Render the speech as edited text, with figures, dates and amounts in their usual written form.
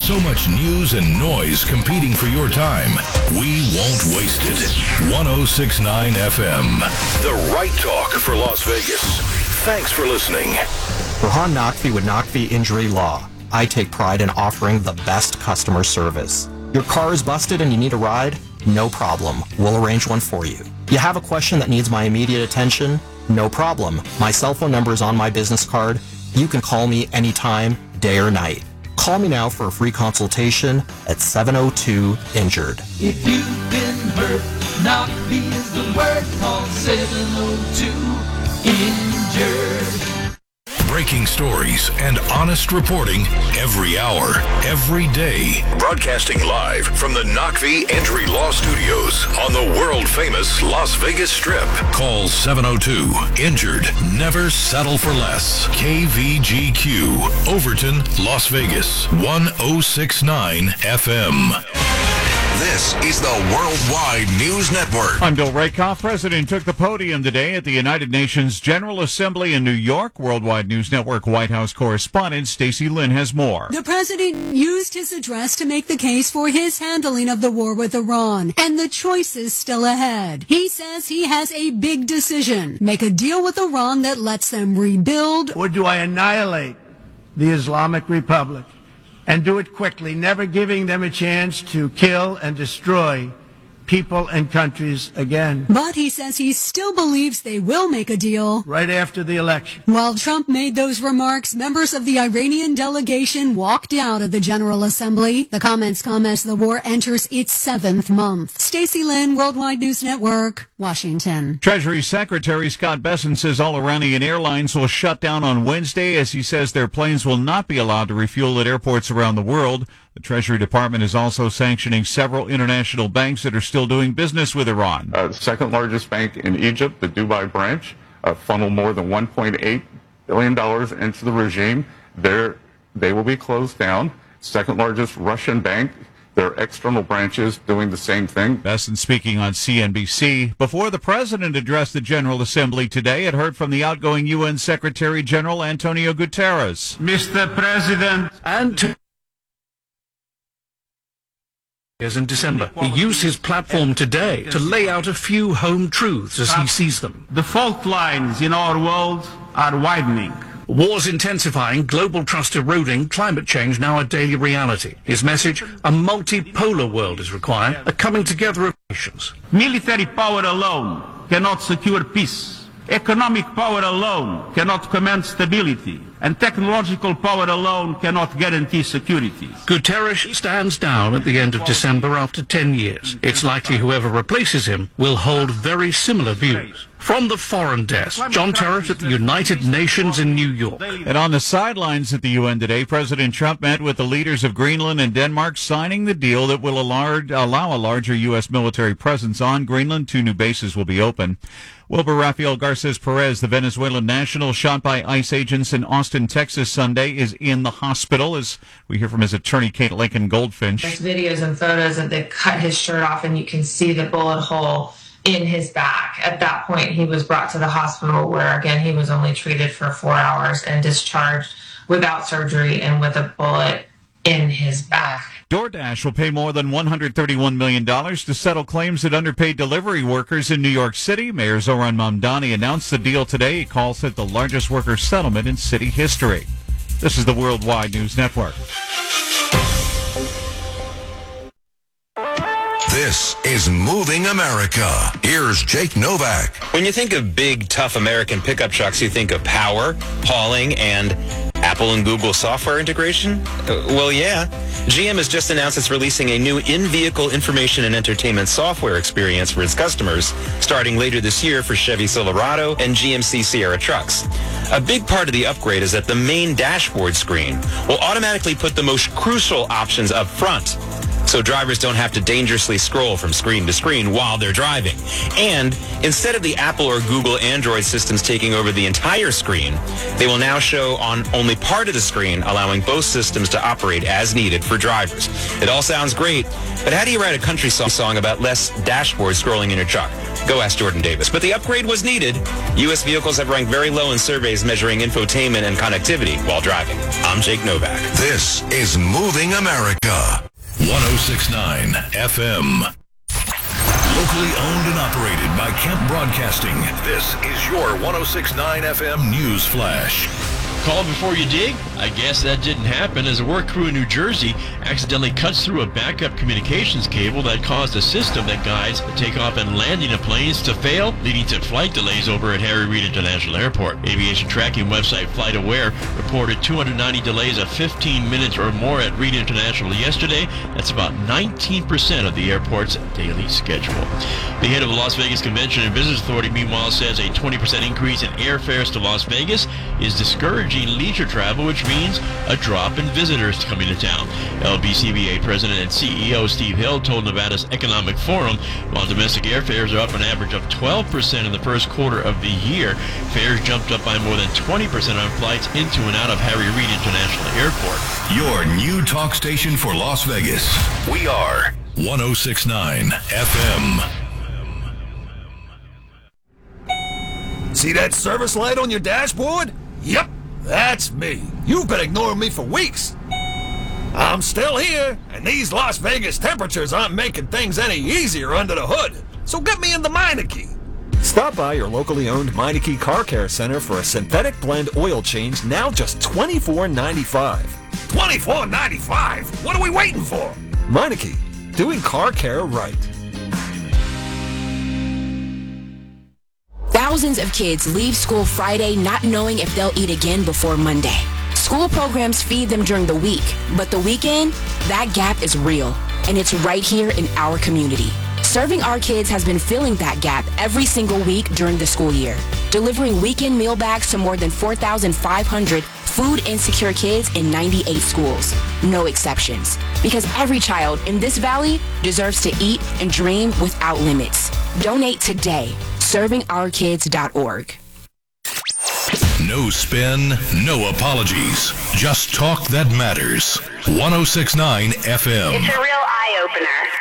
So much news and noise competing for your time. We won't waste it. 106.9 FM. The right talk for Las Vegas. Thanks for listening. Rohan Naqvi with Naqvi Injury Law. I take pride in offering the best customer service. Your car is busted and you need a ride? No problem. We'll arrange one for you. You have a question that needs my immediate attention? No problem. My cell phone number is on my business card. You can call me anytime, day or night. Call me now for a free consultation at 702-INJURED. If you've been hurt, Naqvi is the word. Call 702-INJURED. Breaking stories and honest reporting every hour, every day. Broadcasting live from the Naqvi Injury Law Studios on the world-famous Las Vegas Strip. Call 702-INJURED. Never settle for less. KVGQ, Overton, Las Vegas, 106.9 FM. This is the Worldwide News Network. I'm Bill Rakoff. President took the podium today at the United Nations General Assembly in New York. Worldwide News Network White House correspondent Stacey Lynn has more. The president used his address to make the case for his handling of the war with Iran and the choices still ahead. He says he has a big decision. Make a deal with Iran that lets them rebuild. Or do I annihilate the Islamic Republic? And do it quickly, never giving them a chance to kill and destroy people and countries again. But he says he still believes they will make a deal right after the election. While Trump made those remarks, members of the Iranian delegation walked out of the General Assembly. The comments come as the war enters its 7th month. Stacey Lynn, Worldwide News Network, Washington. Treasury Secretary Scott Bessent says all Iranian airlines will shut down on Wednesday as he says their planes will not be allowed to refuel at airports around the world. The Treasury Department is also sanctioning several international banks that are still doing business with Iran. The second largest bank in Egypt, the Dubai branch, funneled more than $1.8 billion into the regime. They will be closed down. Second largest Russian bank, their external branches doing the same thing. Bessent speaking on CNBC. Before the president addressed the General Assembly today, it heard from the outgoing UN Secretary General Antonio Guterres. Mr. President, in December. He used his platform today to lay out a few home truths as he sees them. the fault lines in our world are widening. Wars intensifying, global trust eroding, climate change now a daily reality. His message, a multipolar world is required, a coming together of nations. Military power alone cannot secure peace. Economic power alone cannot command stability. And technological power alone cannot guarantee security. Guterres stands down at the end of December after 10 years. It's likely whoever replaces him will hold very similar views. From the Foreign Desk, John Terrett at the United Nations in New York. And on the sidelines at the UN today, President Trump met with the leaders of Greenland and Denmark, signing the deal that will allow a larger U.S. military presence on Greenland. 2 new bases will be open. Wilbur Rafael Garces Perez, the Venezuelan national shot by ICE agents in Austin, Texas Sunday, is in the hospital, as we hear from his attorney, Kate Lincoln Goldfinch. There's videos and photos that they cut his shirt off, and you can see the bullet hole in his back. At that point, he was brought to the hospital where, again, he was only treated for 4 hours and discharged without surgery and with a bullet in his back. DoorDash will pay more than $131 million to settle claims that underpaid delivery workers in New York City. Mayor Zoran Mamdani announced the deal today. He calls it the largest worker settlement in city history. This is the Worldwide News Network. This is Moving America. Here's Jake Novak. When you think of big, tough American pickup trucks, you think of power, hauling, and Apple and Google software integration? Well, yeah. GM has just announced it's releasing a new in-vehicle information and entertainment software experience for its customers, starting later this year for Chevy Silverado and GMC Sierra trucks. A big part of the upgrade is that the main dashboard screen will automatically put the most crucial options up front. so drivers don't have to dangerously scroll from screen to screen while they're driving. And instead of the Apple or Google Android systems taking over the entire screen, they will now show on only part of the screen, allowing both systems to operate as needed for drivers. It all sounds great, but how do you write a country song about less dashboard scrolling in your truck? Go ask Jordan Davis. But the upgrade was needed. U.S. vehicles have ranked very low in surveys measuring infotainment and connectivity while driving. I'm Jake Novak. This is Moving America. 106.9 FM. Locally owned and operated by Kemp Broadcasting. This is your 106.9 FM News Flash. Call before you dig? I guess that didn't happen as a work crew in New Jersey accidentally cuts through a backup communications cable that caused a system that guides the takeoff and landing of planes to fail, leading to flight delays over at Harry Reid International Airport. Aviation tracking website FlightAware reported 290 delays of 15 minutes or more at Reid International yesterday. That's about 19% of the airport's daily schedule. The head of the Las Vegas Convention and Visitors Authority, meanwhile, says a 20% increase in airfares to Las Vegas is discouraging leisure travel, which means a drop in visitors coming to town. LBCBA President and CEO Steve Hill told Nevada's Economic Forum, while domestic airfares are up an average of 12% in the first quarter of the year, fares jumped up by more than 20% on flights into and out of Harry Reid International Airport. Your new talk station for Las Vegas. We are 106.9 FM. See that service light on your dashboard? Yep, that's me. You've been ignoring me for weeks. I'm still here, and these Las Vegas temperatures aren't making things any easier under the hood. So get me in the Meineke. Stop by your locally owned Meineke Car Care Center for a synthetic blend oil change, now just $24.95. $24.95? What are we waiting for? Meineke, doing car care right. Thousands of kids leave school Friday not knowing if they'll eat again before Monday. School programs feed them during the week, but the weekend, that gap is real, and it's right here in our community. Serving Our Kids has been filling that gap every single week during the school year, delivering weekend meal bags to more than 4,500 food insecure kids in 98 schools. No exceptions, because every child in this valley deserves to eat and dream without limits. Donate today. ServingOurKids.org. No spin, no apologies. Just talk that matters. 106.9 FM. It's a real eye-opener.